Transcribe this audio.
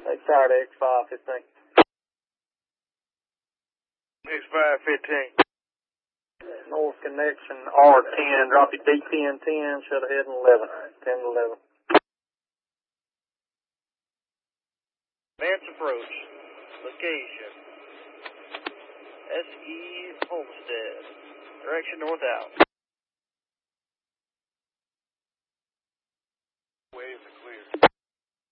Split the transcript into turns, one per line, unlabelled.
They fired X515.
X515.
North connection R10, drop your D1010, shut ahead and 11. 10 to 11.
Advance approach. Location. SE Homestead. Direction north out.